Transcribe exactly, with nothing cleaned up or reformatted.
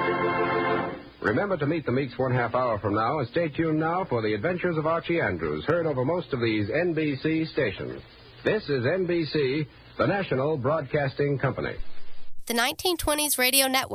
Remember to meet the Meeks one half hour from now, and stay tuned now for the adventures of Archie Andrews, heard over most of these N B C stations. This is N B C, the National Broadcasting Company. The nineteen twenties Radio Network.